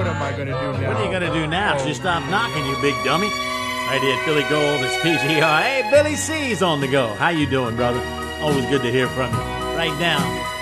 What am I going to do now? What are you going to do now? So you stop knocking, you big dummy. Right here at Philly Gold, it's PGR. Hey, Billy C's on the go. How you doing, brother? Always good to hear from you. Right now,